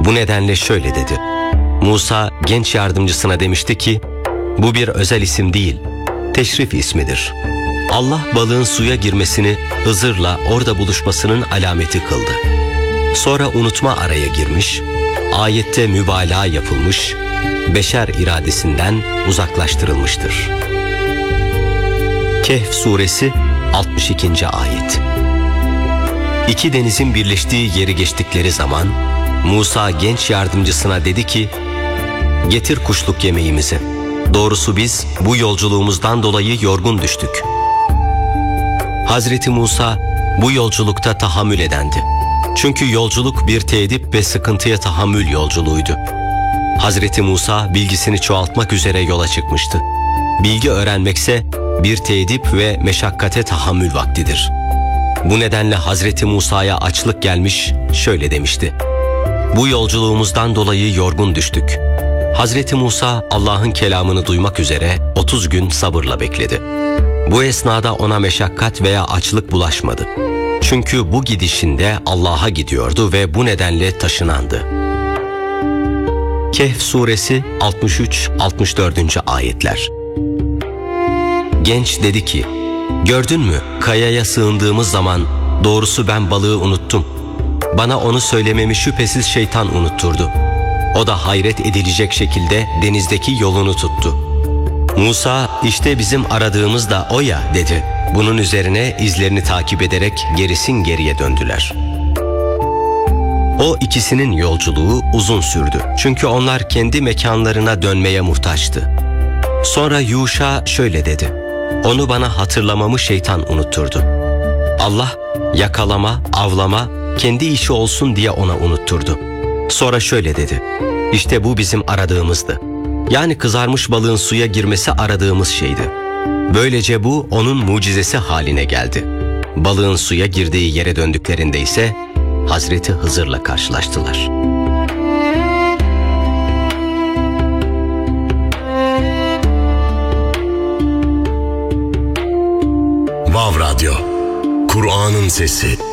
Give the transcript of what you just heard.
Bu nedenle şöyle dedi. Musa genç yardımcısına demişti ki, bu bir özel isim değil, teşrif ismidir. Allah balığın suya girmesini Hızır'la orada buluşmasının alameti kıldı. Sonra unutma araya girmiş, ayette mübalağa yapılmış, beşer iradesinden uzaklaştırılmıştır. Kehf suresi 62. ayet. İki denizin birleştiği yeri geçtikleri zaman Musa genç yardımcısına dedi ki, getir kuşluk yemeğimizi. Doğrusu biz bu yolculuğumuzdan dolayı yorgun düştük. Hazreti Musa bu yolculukta tahammül edendi. Çünkü yolculuk bir teedip ve sıkıntıya tahammül yolculuğuydu. Hazreti Musa bilgisini çoğaltmak üzere yola çıkmıştı. Bilgi öğrenmekse bir teedip ve meşakkate tahammül vaktidir. Bu nedenle Hazreti Musa'ya açlık gelmiş, şöyle demişti. Bu yolculuğumuzdan dolayı yorgun düştük. Hazreti Musa Allah'ın kelamını duymak üzere 30 gün sabırla bekledi. Bu esnada ona meşakkat veya açlık bulaşmadı. Çünkü bu gidişinde Allah'a gidiyordu ve bu nedenle taşınandı. Kehf suresi 63-64. ayetler. Genç dedi ki, gördün mü kayaya sığındığımız zaman doğrusu ben balığı unuttum. Bana onu söylememi şüphesiz şeytan unutturdu. O da hayret edilecek şekilde denizdeki yolunu tuttu. Musa işte bizim aradığımız da o ya dedi. Bunun üzerine izlerini takip ederek gerisin geriye döndüler. O ikisinin yolculuğu uzun sürdü. Çünkü onlar kendi mekanlarına dönmeye muhtaçtı. Sonra Yuşa şöyle dedi. Onu bana hatırlamamı şeytan unutturdu. Allah yakalama, avlama, kendi işi olsun diye ona unutturdu. Sonra şöyle dedi. İşte bu bizim aradığımızdı. Yani kızarmış balığın suya girmesi aradığımız şeydi. Böylece bu onun mucizesi haline geldi. Balığın suya girdiği yere döndüklerinde ise Hazreti Hızır'la karşılaştılar. Vav Radyo, Kur'an'ın sesi.